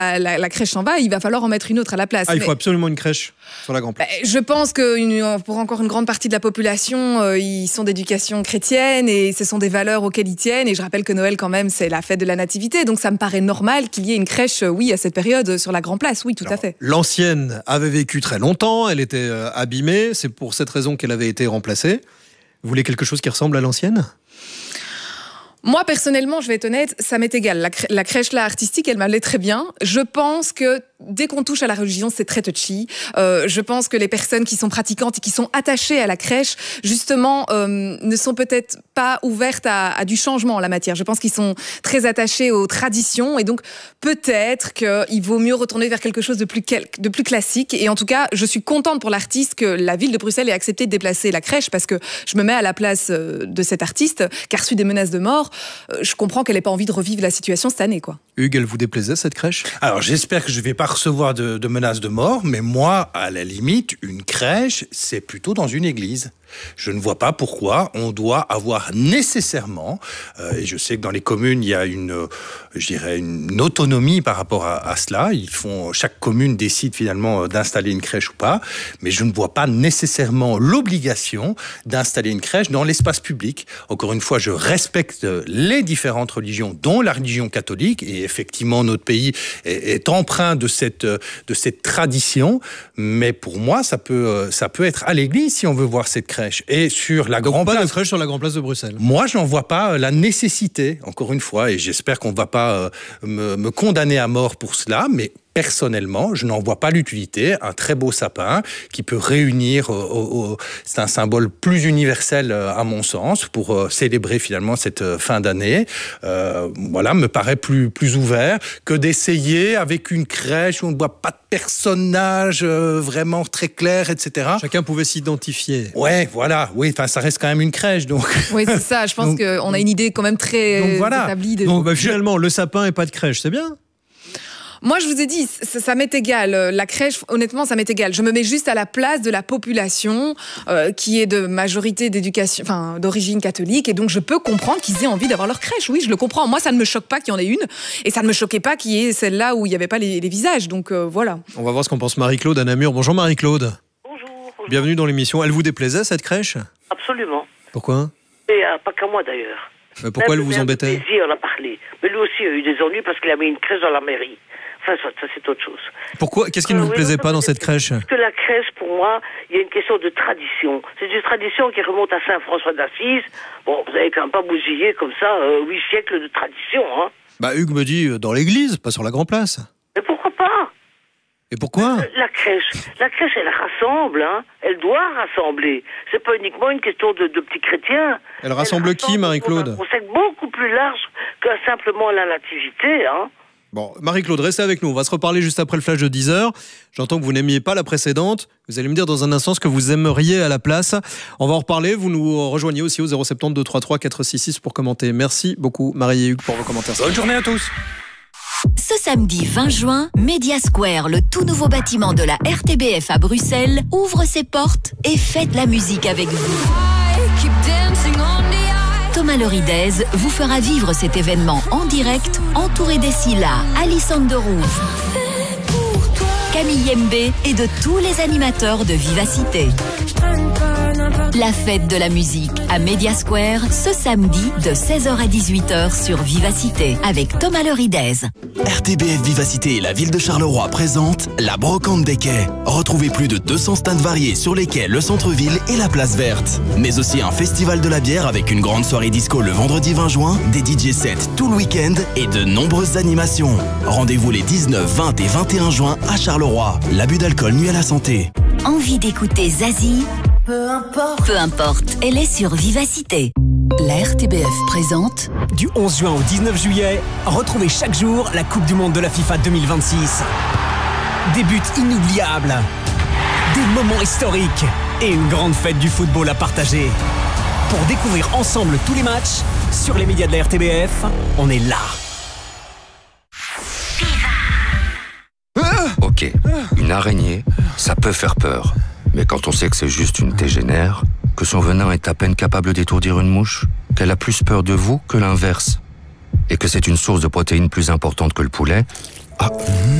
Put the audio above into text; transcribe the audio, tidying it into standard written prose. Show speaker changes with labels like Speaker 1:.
Speaker 1: la crèche s'en va, il va falloir en mettre une autre à la place.
Speaker 2: Il faut absolument une crèche sur la Grand Place.
Speaker 1: Je pense que pour encore une grande partie de la population, ils sont d'éducation chrétienne et ce sont des valeurs auxquelles ils tiennent. Et je rappelle que Noël, quand même, c'est la fête de la Nativité. Donc ça me paraît normal qu'il y ait une crèche, à cette période, sur la Grand Place. Oui, tout à fait.
Speaker 2: L'ancienne avait vécu très longtemps, elle était abîmée. C'est pour cette raison qu'elle avait été remplacée. Vous voulez quelque chose qui ressemble à l'ancienne ?
Speaker 1: Moi, personnellement, je vais être honnête, ça m'est égal. La crèche là, artistique, elle m'allait très bien. Je pense que dès qu'on touche à la religion, c'est très touchy. Je pense que les personnes qui sont pratiquantes et qui sont attachées à la crèche, justement, ne sont peut-être pas ouvertes à du changement en la matière. Je pense qu'ils sont très attachés aux traditions et donc peut-être qu'il vaut mieux retourner vers quelque chose de plus classique. Et en tout cas, je suis contente pour l'artiste que la ville de Bruxelles ait accepté de déplacer la crèche parce que je me mets à la place de cet artiste qui a reçu des menaces de mort. Je comprends qu'elle n'ait pas envie de revivre la situation cette année, quoi.
Speaker 2: Hugues, elle vous déplaisait, cette crèche ?
Speaker 3: Alors, j'espère que je ne vais pas recevoir de menaces de mort, mais moi, à la limite, une crèche, c'est plutôt dans une église. Je ne vois pas pourquoi on doit avoir nécessairement, et je sais que dans les communes, il y a une autonomie par rapport à cela. Chaque commune décide finalement d'installer une crèche ou pas, mais je ne vois pas nécessairement l'obligation d'installer une crèche dans l'espace public. Encore une fois, je respecte les différentes religions, dont la religion catholique, et effectivement, notre pays est empreint de cette tradition, mais pour moi, ça peut être à l'église si on veut voir cette crèche. Et sur la Grand Place,
Speaker 2: pas de crèche sur la Grand Place de Bruxelles.
Speaker 3: Moi, je n'en vois pas la nécessité, encore une fois, et j'espère qu'on ne va pas me condamner à mort pour cela, mais personnellement, je n'en vois pas l'utilité. Un très beau sapin qui peut réunir, c'est un symbole plus universel à mon sens, pour célébrer finalement cette fin d'année. Me paraît plus ouvert que d'essayer avec une crèche où on ne voit pas de personnage vraiment très clair, etc.
Speaker 2: Chacun pouvait s'identifier.
Speaker 3: Ouais, voilà. Oui, ça reste quand même une crèche, donc.
Speaker 1: Oui, c'est ça. Je pense qu'on a une idée quand même très établie.
Speaker 2: Donc finalement, le sapin et pas de crèche, c'est bien.
Speaker 1: Moi, je vous ai dit, ça m'est égal. La crèche, honnêtement, ça m'est égal. Je me mets juste à la place de la population qui est de majorité d'origine catholique. Et donc, je peux comprendre qu'ils aient envie d'avoir leur crèche. Oui, je le comprends. Moi, ça ne me choque pas qu'il y en ait une. Et ça ne me choquait pas qu'il y ait celle-là où il n'y avait pas les visages. Donc, voilà.
Speaker 2: On va voir ce qu'en pense Marie-Claude à Namur. Bonjour Marie-Claude.
Speaker 4: Bonjour.
Speaker 2: Bienvenue dans l'émission. Elle vous déplaisait, cette crèche ?
Speaker 4: Absolument.
Speaker 2: Pourquoi ?
Speaker 4: Et pas qu'à moi, d'ailleurs.
Speaker 2: Pourquoi elle vous embêtait ?
Speaker 4: On a parlé. Mais lui aussi a eu des ennuis parce qu'il a mis une crèche dans la mairie. Enfin, ça c'est autre chose.
Speaker 2: Pourquoi ? Qu'est-ce qui ne vous plaisait pas dans cette crèche ?
Speaker 4: Parce que la crèche, pour moi, il y a une question de tradition. C'est une tradition qui remonte à Saint-François d'Assise. Bon, vous n'avez quand même pas bousillé comme ça 8 siècles de tradition, hein.
Speaker 2: Hugues me dit dans l'église, pas sur la Grand Place.
Speaker 4: Mais pourquoi pas ?
Speaker 2: Et pourquoi ?
Speaker 4: La crèche, elle rassemble, hein. Elle doit rassembler. C'est pas uniquement une question de petits chrétiens.
Speaker 2: Elle rassemble qui, Marie-Claude ?
Speaker 4: On sait beaucoup plus large que simplement la nativité, hein.
Speaker 2: Bon, Marie-Claude, restez avec nous. On va se reparler juste après le flash de 10h. J'entends que vous n'aimiez pas la précédente. Vous allez me dire dans un instant ce que vous aimeriez à la place. On va en reparler. Vous nous rejoignez aussi au 070 233 466 pour commenter. Merci beaucoup, Marie et Hugues, pour vos commentaires.
Speaker 3: Bonne journée à tous.
Speaker 5: Ce samedi 20 juin, Media Square, le tout nouveau bâtiment de la RTBF à Bruxelles, ouvre ses portes et fête la musique avec vous. Thomas Loridez vous fera vivre cet événement en direct, entouré des Scylla, Alison Derouve, Camille Yembe et de tous les animateurs de Vivacité. La fête de la musique à Media Square, ce samedi de 16h à 18h sur Vivacité avec Thomas Loridez.
Speaker 6: RTBF Vivacité et la ville de Charleroi présentent la Brocante des quais. Retrouvez plus de 200 stands variés sur les quais, le centre-ville et la place verte. Mais aussi un festival de la bière avec une grande soirée disco le vendredi 20 juin, des DJ sets tout le week-end et de nombreuses animations. Rendez-vous les 19, 20 et 21 juin à Charleroi. L'abus d'alcool nuit à la santé.
Speaker 5: Envie d'écouter Zazie ? Peu importe, elle est sur Vivacité. La RTBF présente.
Speaker 7: Du 11 juin au 19 juillet, retrouvez chaque jour la Coupe du Monde de la FIFA 2026. Des buts inoubliables, des moments historiques et une grande fête du football à partager. Pour découvrir ensemble tous les matchs, sur les médias de la RTBF, on est là.
Speaker 8: Ok, une araignée, ça peut faire peur. Mais quand on sait que c'est juste une tégénère, que son venin est à peine capable d'étourdir une mouche, qu'elle a plus peur de vous que l'inverse, et que c'est une source de protéines plus importante que le poulet,
Speaker 6: Ah,